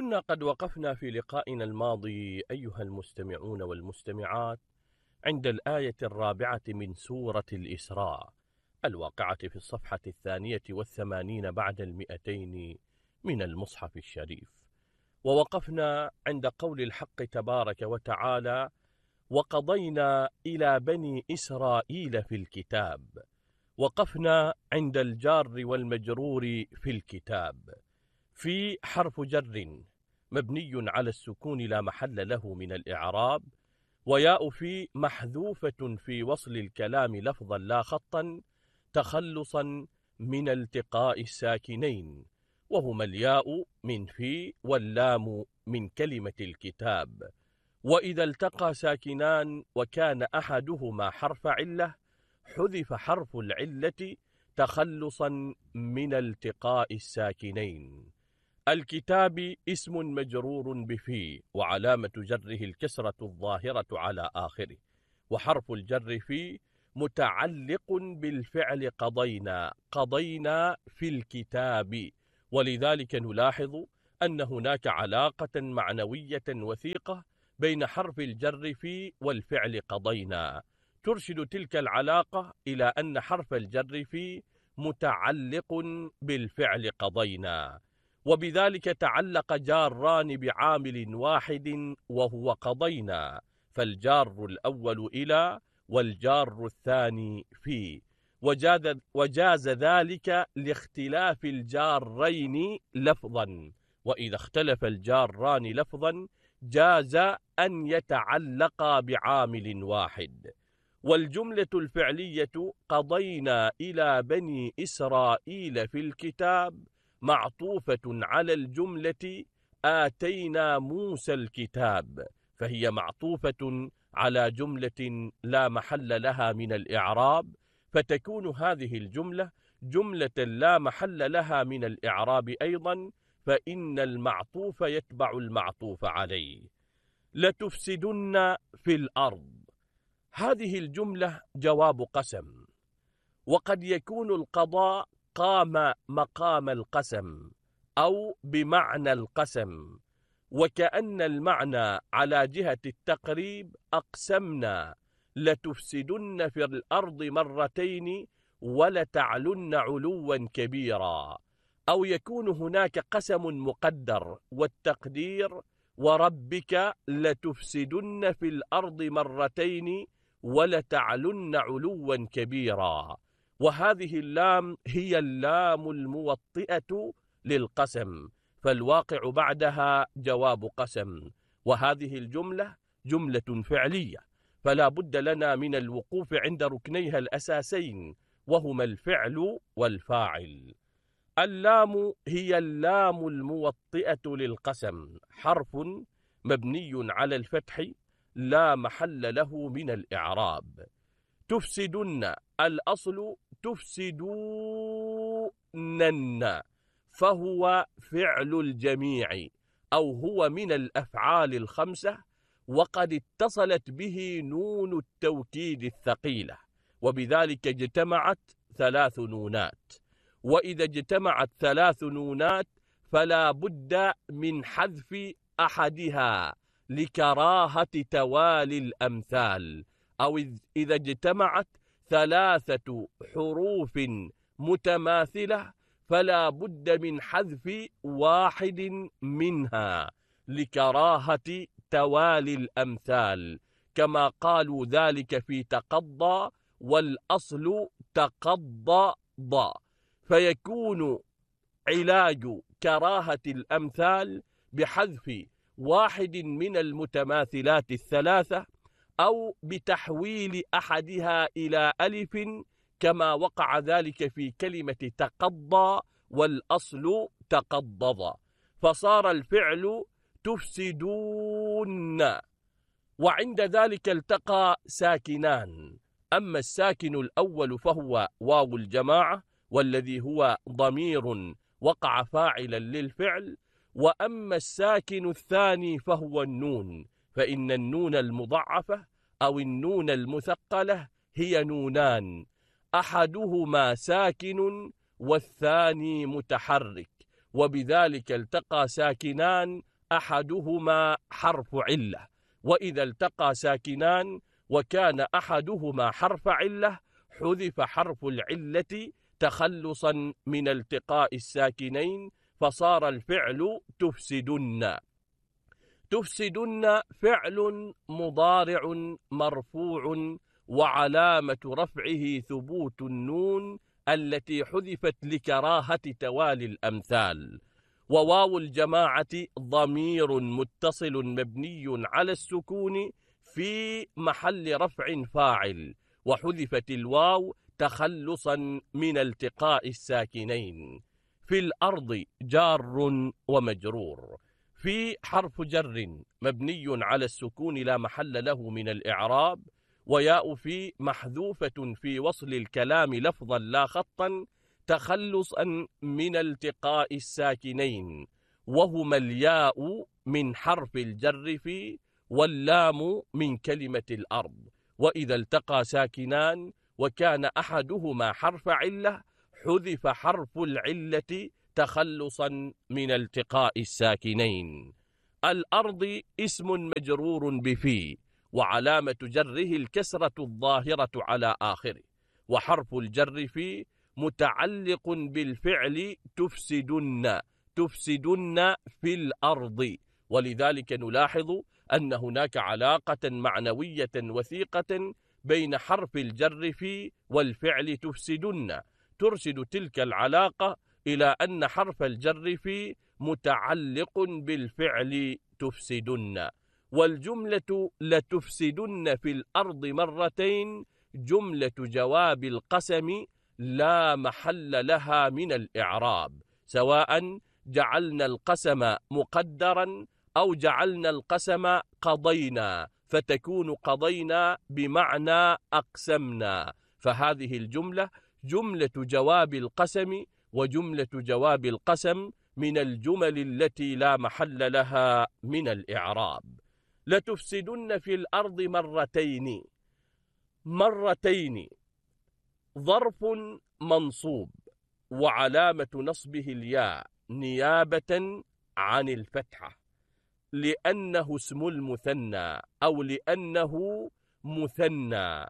كنا قد وقفنا في لقائنا الماضي أيها المستمعون والمستمعات عند الآية 4 من سورة الإسراء الواقعة في الصفحة 82 بعد 200 من المصحف الشريف، ووقفنا عند قول الحق تبارك وتعالى: وقضينا إلى بني إسرائيل في الكتاب. وقفنا عند الجار والمجرور في الكتاب، في حرف جر مبني على السكون لا محل له من الإعراب، وياء في محذوفة في وصل الكلام لفظا لا خطا تخلصا من التقاء الساكنين، وهما الياء من في واللام من كلمة الكتاب. وإذا التقى ساكنان وكان أحدهما حرف علة حذف حرف العلة تخلصا من التقاء الساكنين. الكتاب اسم مجرور بفي، وعلامة جره الكسرة الظاهرة على آخره، وحرف الجر في متعلق بالفعل قضينا في الكتاب، ولذلك نلاحظ أن هناك علاقة معنوية وثيقة بين حرف الجر في والفعل قضينا، ترشد تلك العلاقة إلى أن حرف الجر في متعلق بالفعل قضينا، وبذلك تعلق جاران بعامل واحد وهو قضينا، فالجار الأول إلى والجار الثاني في، وجاز ذلك لاختلاف الجارين لفظا، وإذا اختلف الجاران لفظا جاز أن يتعلقا بعامل واحد. والجملة الفعلية قضينا إلى بني إسرائيل في الكتاب معطوفة على الجملة آتينا موسى الكتاب، فهي معطوفة على جملة لا محل لها من الإعراب، فتكون هذه الجملة جملة لا محل لها من الإعراب أيضا، فإن المعطوف يتبع المعطوف عليه. لتفسدن في الأرض، هذه الجملة جواب قسم، وقد يكون القضاء قام مقام القسم أو بمعنى القسم، وكأن المعنى على جهة التقريب أقسمنا لتفسدن في الأرض مرتين ولتعلن علوا كبيرا، أو يكون هناك قسم مقدر والتقدير وربك لتفسدن في الأرض مرتين ولتعلن علوا كبيرا، وهذه اللام هي اللام الموطئة للقسم، فالواقع بعدها جواب قسم، وهذه الجملة جملة فعلية، فلا بد لنا من الوقوف عند ركنيها الأساسين وهما الفعل والفاعل. اللام هي اللام الموطئة للقسم، حرف مبني على الفتح لا محل له من الإعراب. تفسدن الأصل تفسدونن، فهو فعل الجميع أو هو من الأفعال الخمسة، وقد اتصلت به نون التوكيد الثقيلة، وبذلك اجتمعت 3 نونات، وإذا اجتمعت 3 نونات فلا بد من حذف أحدها لكراهة توالي الأمثال، أو إذا اجتمعت 3 حروف متماثلة فلا بد من حذف واحد منها لكراهة توالي الأمثال، كما قالوا ذلك في تقضى، والأصل تقضض، فيكون علاج كراهة الأمثال بحذف واحد من المتماثلات 3 أو بتحويل أحدها إلى ألف، كما وقع ذلك في كلمة تقضى والأصل تقضض، فصار الفعل تفسدون، وعند ذلك التقى ساكنان، أما الساكن الأول فهو واو الجماعة والذي هو ضمير وقع فاعلا للفعل، وأما الساكن الثاني فهو النون، فإن النون المضعفة أو النون المثقلة هي نونان، أحدهما ساكن والثاني متحرك، وبذلك التقى ساكنان أحدهما حرف علة. وإذا التقى ساكنان وكان أحدهما حرف علة حذف حرف العلة تخلصا من التقاء الساكنين، فصار الفعل تفسدن. تفسدن فعل مضارع مرفوع وعلامة رفعه ثبوت النون التي حذفت لكراهة توالي الأمثال. وواو الجماعة ضمير متصل مبني على السكون في محل رفع فاعل، وحذفت الواو تخلصا من التقاء الساكنين. في الأرض جار ومجرور. في حرف جر مبني على السكون لا محل له من الإعراب، وياء في محذوفة في وصل الكلام لفظا لا خطا تخلصا من التقاء الساكنين، وهما الياء من حرف الجر في واللام من كلمة الأرض. وإذا التقى ساكنان وكان أحدهما حرف علة حذف حرف العلة تخلصا من التقاء الساكنين. الأرض اسم مجرور بفي، وعلامة جره الكسرة الظاهرة على آخره، وحرف الجر في متعلق بالفعل تفسدن. تفسدن في الأرض، ولذلك نلاحظ أن هناك علاقة معنوية وثيقة بين حرف الجر في والفعل تفسدن، ترشد تلك العلاقة إلى أن حرف الجر في متعلق بالفعل تفسدن. والجملة لتفسدن في الأرض مرتين جملة جواب القسم لا محل لها من الإعراب، سواء جعلنا القسم مقدرا أو جعلنا القسم قضينا، فتكون قضينا بمعنى أقسمنا. فهذه الجملة جملة جواب القسم، وجملة جواب القسم من الجمل التي لا محل لها من الإعراب. لتفسدن في الأرض مرتين. مرتين ظرف منصوب وعلامة نصبه الياء نيابة عن الفتحة، لأنه اسم المثنى أو لأنه مثنى.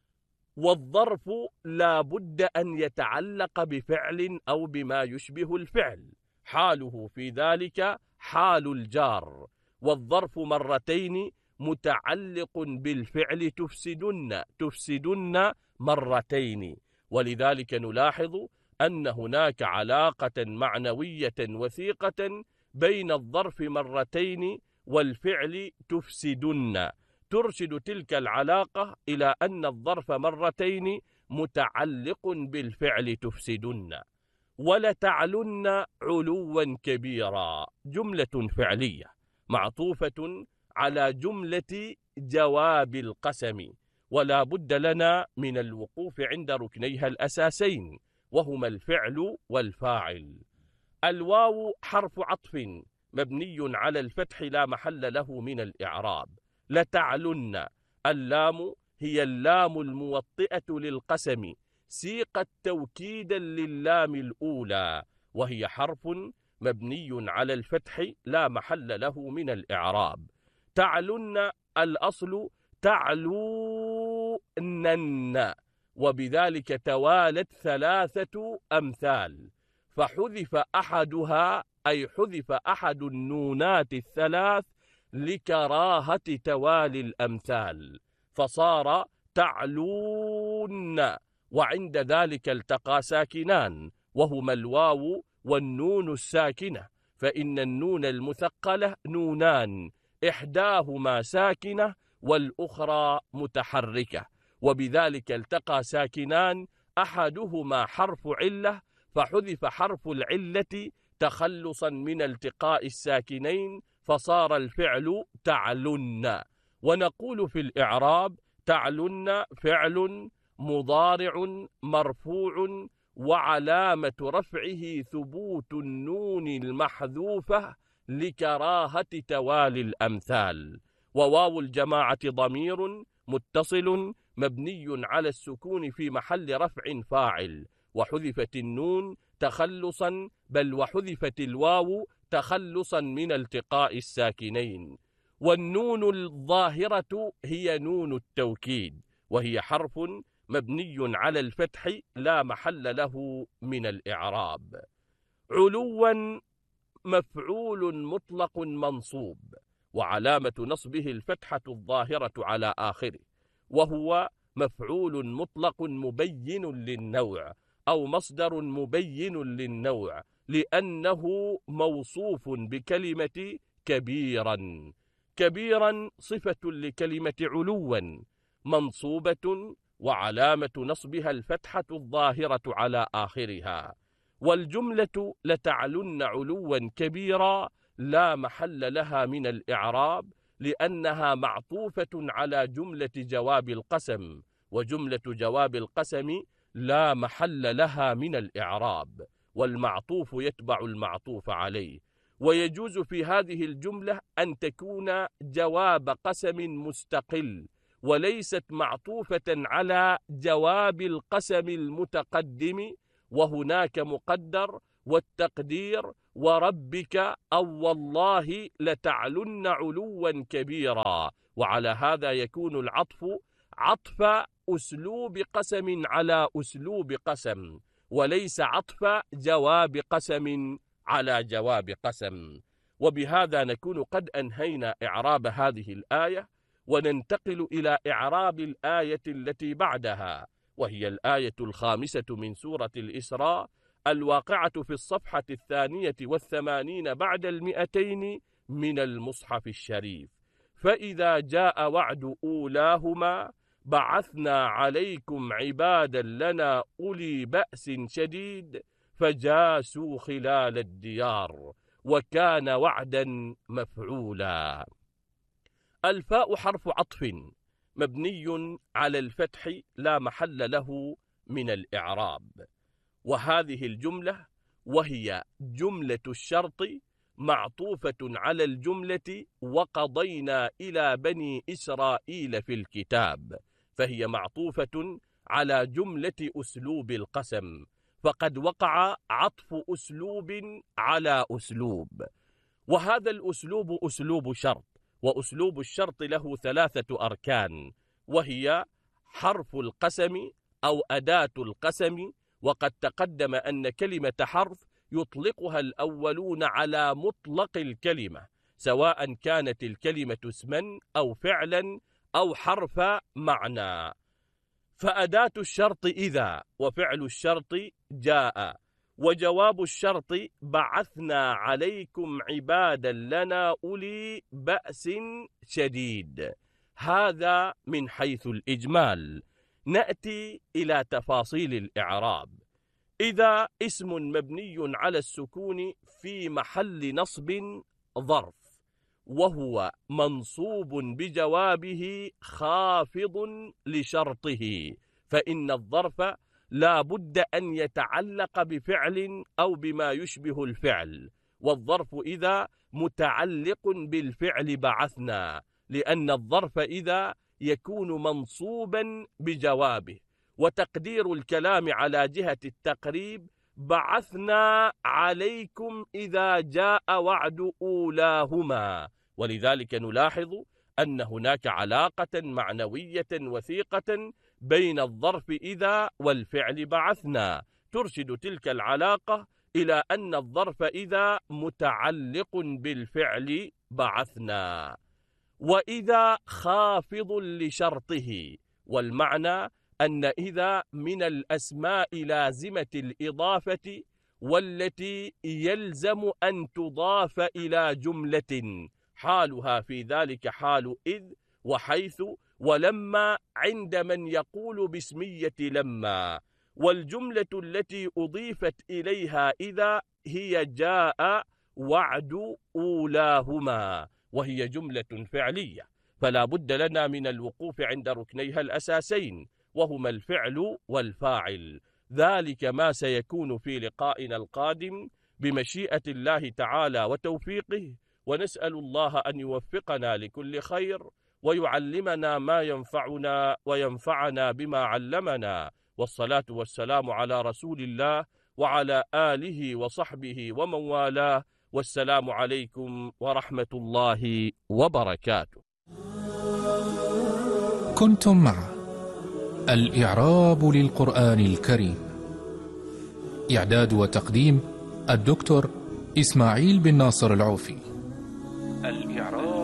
والظرف لا بد أن يتعلق بفعل أو بما يشبه الفعل، حاله في ذلك حال الجار. والظرف مرتين متعلق بالفعل تفسدن. تفسدن مرتين، ولذلك نلاحظ أن هناك علاقة معنوية وثيقة بين الظرف مرتين والفعل تفسدن، ترشد تلك العلاقة إلى أن الظرف مرتين متعلق بالفعل تفسدن. ولتعلن علوا كبيرا جملة فعلية معطوفة على جملة جواب القسم، ولا بد لنا من الوقوف عند ركنيها الأساسين، وهما الفعل والفاعل. الواو حرف عطف مبني على الفتح لا محل له من الإعراب. لتعلن اللام هي اللام الموطئة للقسم، سيقت توكيدا للام الأولى، وهي حرف مبني على الفتح لا محل له من الإعراب. تعلن الأصل تعلونن، وبذلك توالت ثلاثة أمثال، فحذف أحدها أي حذف أحد النونات الثلاث لكراهة توالي الأمثال، فصار تعلون. وعند ذلك التقى ساكنان وهما الواو والنون الساكنة، فإن النون المثقلة نونان، إحداهما ساكنة والأخرى متحركة، وبذلك التقى ساكنان أحدهما حرف علة فحذف حرف العلة تخلصا من التقاء الساكنين، فصار الفعل تعلن. ونقول في الإعراب تعلن فعل مضارع مرفوع وعلامة رفعه ثبوت النون المحذوفة لكراهة توالي الأمثال. وواو الجماعة ضمير متصل مبني على السكون في محل رفع فاعل، وحذفت النون تخلصا، بل وحذفت الواو تخلصا من التقاء الساكنين. والنون الظاهرة هي نون التوكيد، وهي حرف مبني على الفتح لا محل له من الإعراب. علوا مفعول مطلق منصوب، وعلامة نصبه الفتحة الظاهرة على آخره، وهو مفعول مطلق مبين للنوع أو مصدر مبين للنوع، لأنه موصوف بكلمة كبيرا. كبيرا صفة لكلمة علوا منصوبة، وعلامة نصبها الفتحة الظاهرة على آخرها. والجملة لتعلن علوا كبيرا لا محل لها من الإعراب، لأنها معطوفة على جملة جواب القسم، وجملة جواب القسم لا محل لها من الإعراب، والمعطوف يتبع المعطوف عليه. ويجوز في هذه الجملة أن تكون جواب قسم مستقل، وليست معطوفة على جواب القسم المتقدم، وهناك مقدر، والتقدير وربك أو والله لتعلن علوا كبيرا. وعلى هذا يكون العطف عطف أسلوب قسم على أسلوب قسم، وليس عطف جواب قسم على جواب قسم. وبهذا نكون قد أنهينا إعراب هذه الآية، وننتقل إلى إعراب الآية التي بعدها، وهي الآية 5 من سورة الإسراء، الواقعة في الصفحة 82 بعد 200 من المصحف الشريف. فإذا جاء وعد أولاهما بعثنا عليكم عبادا لنا أولي بأس شديد فجاسوا خلال الديار وكان وعدا مفعولا. الفاء حرف عطف مبني على الفتح لا محل له من الإعراب. وهذه الجملة وهي جملة الشرط معطوفة على الجملة وقضينا إلى بني إسرائيل في الكتاب، فهي معطوفة على جملة أسلوب القسم، فقد وقع عطف أسلوب على أسلوب. وهذا الأسلوب أسلوب شرط، وأسلوب الشرط له 3 أركان، وهي حرف القسم أو أداة القسم. وقد تقدم أن كلمة حرف يطلقها الأولون على مطلق الكلمة، سواء كانت الكلمة اسما أو فعلا أو حرف معنى. فأداة الشرط إذا، وفعل الشرط جاء، وجواب الشرط بعثنا عليكم عبادا لنا أولي بأس شديد. هذا من حيث الإجمال. نأتي إلى تفاصيل الإعراب. إذا اسم مبني على السكون في محل نصب ظرف، وهو منصوب بجوابه خافض لشرطه، فإن الظرف لا بد أن يتعلق بفعل أو بما يشبه الفعل، والظرف إذا متعلق بالفعل بعثنا، لأن الظرف إذا يكون منصوبا بجوابه. وتقدير الكلام على جهة التقريب بعثنا عليكم إذا جاء وعد أولاهما. ولذلك نلاحظ أن هناك علاقة معنوية وثيقة بين الظرف إذا والفعل بعثنا، ترشد تلك العلاقة إلى أن الظرف إذا متعلق بالفعل بعثنا. وإذا خافض لشرطه، والمعنى أن إذا من الأسماء لازمة الإضافة، والتي يلزم أن تضاف إلى جملة، حالها في ذلك حال إذ وحيث ولما عند من يقول باسمية لما. والجملة التي أضيفت إليها إذا هي جاء وعد أولاهما، وهي جملة فعلية، فلا بد لنا من الوقوف عند ركنيها الأساسين، وهما الفعل والفاعل. ذلك ما سيكون في لقائنا القادم بمشيئة الله تعالى وتوفيقه، ونسأل الله أن يوفقنا لكل خير، ويعلمنا ما ينفعنا وينفعنا بما علمنا. والصلاة والسلام على رسول الله وعلى آله وصحبه ومن والاه، والسلام عليكم ورحمة الله وبركاته. كنتم مع الإعراب للقرآن الكريم، إعداد وتقديم الدكتور إسماعيل بن ناصر العوفي. الإعراب